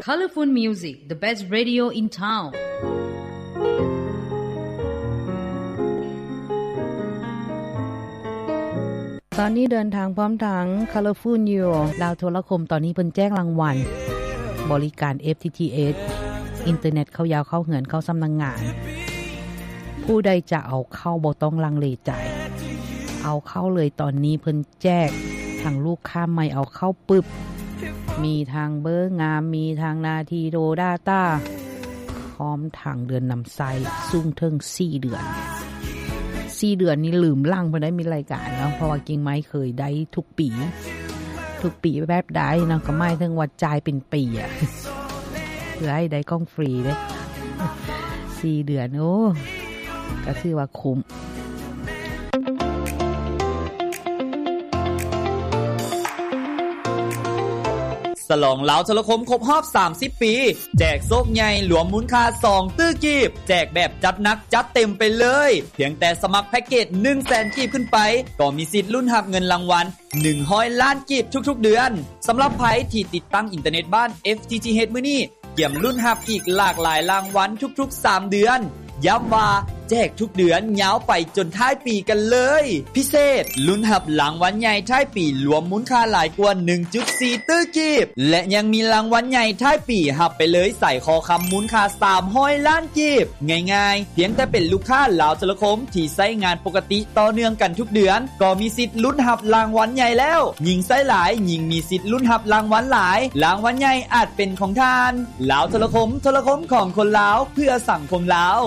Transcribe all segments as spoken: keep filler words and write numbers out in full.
Colorful music, the best radio in town. ตอนนี้เดินทางพร้อมทาง Colorful อยู่ลาวโทรคมตอนนี้เพิ่นแจ้งรางวัลบริการ เอฟ ที ที เอส อินเทอร์เน็ตเข้ายาวเข้าเหือนเข้าสำนักงานผู้ใดจะเอาเข้าบ่ต้องลังเลใจเอาเข้าเลยตอนนี้เพิ่นแจ้งทางลูกค้าใหม่เอาเข้าปึบมีทางเบอร์งามมีทางนาทีโดดาต้าพร้อมทางเดือนนำไซสูงถึงสี่เดือนสี่เดือนนี้ลืมล่างเพิ่นได้มีรายการเนาะเพราะว่ากิ่งไม้เคยได้ทุกปีทุกปีแบบใดเนาะก็ไม่ถึงว่าจ่ายเป็นปีอ่ะเพื่อให้ได้กล้องฟรีเด้สี่เดือนโอ้ก็ถือว่าคุ้มฉลองลาวโทรคมครบรอบสามสิบปีแจกโซกใหญ่หลวมมูลค่าสองตื้อกีบแจกแบบจัดหนักจัดเต็มไปเลยเพียงแต่สมัครแพ็คเกจ หนึ่งแสน กีบขึ้นไปก็มีสิทธิ์ลุ้นรับเงินรางวัลหนึ่งร้อยล้านกีบทุกๆเดือนสำหรับไผที่ติดตั้งอินเทอร์เน็ตบ้าน เอฟ ที ที เอช มื้อนี้เกี่ยมลุ้นรับอีกหลากหลายรางวัลทุกๆสามเดือนย้ำว่าแจกทุกเดือนยาวไปจนท้ายปีกันเลยพิเศษลุ้นรับรางวัลใหญ่ท้ายปีรวมมูลค่าหลายกว่า หนึ่งจุดสี่ ตื้อกีบและยังมีรางวัลใหญ่ท้ายปีรับไปเลยใส่คอคำมูลค่าสามร้อยล้านกีบง่ายๆเพียงแต่เป็นลูกค้าลาวโทรคมที่ใช้งานปกติต่อเนื่องกันทุกเดือนก็มีสิทธิ์ลุ้นรับรางวัลใหญ่แล้วยิ่งใช้หลายยิ่งมีสิทธิ์ลุ้นรับรางวัลหลายรางวัลใหญ่อาจเป็นของท่านลาวโทรคมโทรคมของคนลาวเพื่อสังคมลาว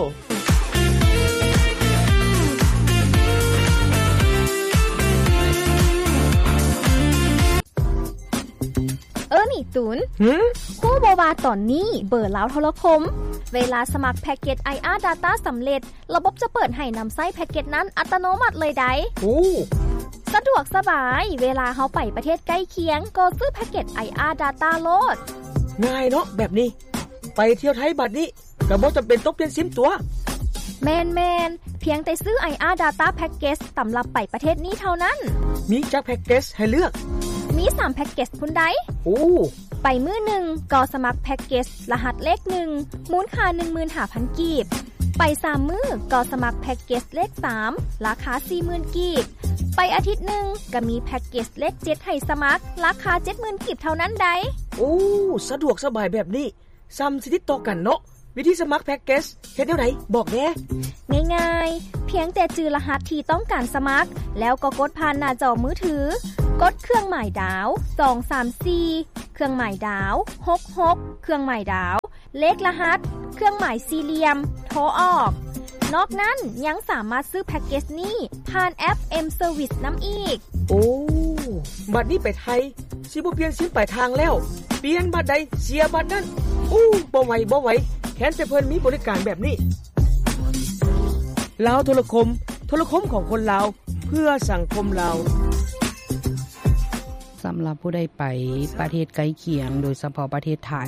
เออนี่ตูนฮู้บ่ว่าตอนนี้เบอร์ลาวโทรคมเวลาสมัครแพ็คเกจ ไอ อาร์ Data สำเร็จระบบจะเปิดให้นำใช้แพ็คเกจนั้นอัตโนมัติเลยได้โอ้สะดวกสบายเวลาเฮาไปประเทศใกล้เคียงก็ซื้อแพ็คเกจ ไอ อาร์ Data โลดง่ายเนาะแบบนี้ไปเที่ยวไทยบัดนี้ก็บ่จำเป็นต้องเปลี่ยนซิมตัวแมนๆเพียงแต่ซื้อ ไอ อาร์ Data Package สำหรับไปประเทศนี้เท่านั้นมีจักแพ็คเกจให้เลือกมีสามแพ็คเกจพุ่นใดโอ้ไปมื้อหนึ่งก็สมัครแพ็คเกจรหัสเลขหนึ่งมูลค่า หนึ่งหมื่นห้าพัน กีบไปสามมื้อก็สมัครแพ็คเกจเลขสามราคา สี่หมื่น กีบไปอาทิตย์หนึ่งก็มีแพ็คเกจเลขเจ็ดให้สมัครราคา เจ็ดหมื่น กีบเท่านั้นใดโอ้สะดวกสบายแบบนี้ซ้ำสิติดต่อกันเนาะวิธีสมัครแพ็คเกจเฮ็ดแนวไหนบอกแหน่ง่ายๆเพียงแต่จื่อรหัสที่ต้องการสมัครแล้วก็กดผ่านหน้าจอมือถือกดเครื่องหมายดาวสองสามสี่เครื่องหมายดาวหกหกเครื่องหมายดาวเลขรหัสเครื่องหมายสี่เหลี่ยมโทรออกนอกนั้นยังสามารถซื้อแพ็คเกจนี้ผ่านแอป M Service นำอีกโอ้บัดนี้ไปไทยสิบ่เปลี่ยนซิมปลายทางแล้วเปลี่ยนบัดใดเสียบัดนั้นอู้บ่ไหวบ่ไหวแค่แต่เพิ่นมีบริการแบบนี้ลาวโทรคมโทรคมของคนลาวเพื่อสังคมลาวสำหรับผู้ใดไปประเทศใกล้เคียงโดยเฉพาะประเทศไทย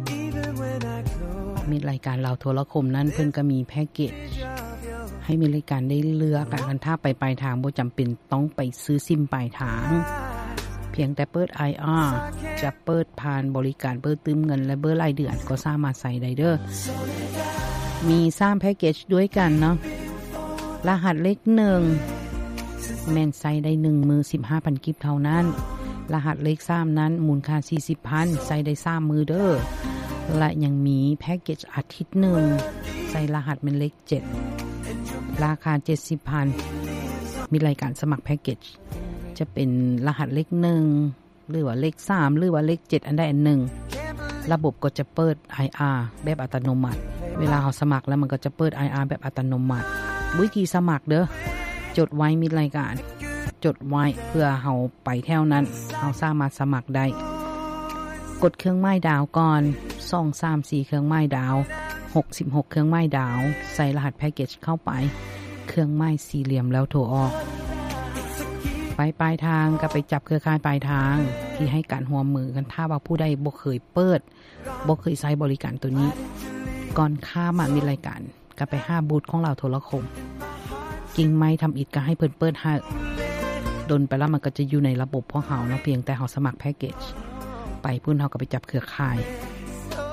มีรายการลาวโทรคมนั้นเพิ่นก็มีแพ็คเกจให้มีรายการได้เลือกกันถ้าไปปลายทางบ่จำเป็นต้องไปซื้อซิมปลายทางเพียงแต่เปิด ไอ อาร์ จะเปิดผ่านบริการเปิดตืมเงินและเบอร์รายเดือนก็สามารถใส่ได้เด้อมีสามแพ็คเกจด้วยกันเนาะรหัสเลขหนึ่งแม่นใส่ได้หนึ่งมือ สิบห้าพัน กิบเท่านั้นรหัสเลขสามนั้นมูลค่า สี่สิบพัน ใส่ได้สามมือเด้อและยังมีแพ็คเกจอาทิตย์หนึ่งใส่รหัสเป็นเลขเจ็ดราคา เจ็ดสิบพัน มีรายการสมัครแพ็คเกจจะเป็นรหัสเลขหนึ่งหรือว่าเลขสามหรือว่าเลขเจ็ดอันใดอันหนึ่งระบบก็จะเปิด ไอ อาร์ แบบอัตโนมัติเวลาเราสมัครแล้วมันก็จะเปิด ไอ อาร์ แบบอัตโนมัติวิธีสมัครเด้อจดไว้มีรายการจดไว้เพื่อเฮาไปแถวนั้นเฮาสามารถสมัครได้กดเครื่องหมายดาวก่อนสอง สาม สี่เครื่องหมายดาวหกสิบหกเครื่องหมายดาวใส่รหัสแพ็คเกจเข้าไปเครื่องหมายสี่เหลี่ยมแล้วโทรออกไปปลายทางก็ไปจับเครือข่ายปลายทางที่ให้การร่วมมือกันถ้าว่าผู้ใดบ่เคยเปิดบ่เคยใช้บริการตัวนี้ก่อนข้ามมามีรายการก็ไปห้าบูธของเราโทรคมกิ่งไม้ทำอิฐก็ให้เพิ่นเปิดให้ดนไปแล้วมันก็จะอยู่ในระบบของเฮาเนาะเพียงแต่เฮาสมัครแพ็คเกจไปพุ่นเฮาก็ไปจับเครือข่าย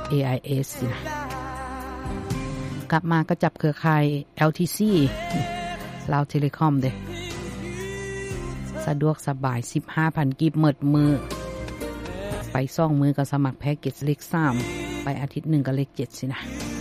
เอ ไอ เอส สินะกลับมาก็จับเครือข่าย แอล ที ซี ลาวเทเลคอมเด้สะดวกสบาย สิบห้าพัน กิบหมดมือไปสองมือก็สมัครแพ็กเกจเลขสามไปอาทิตย์หนึ่งก็เลขเจ็ดสินะ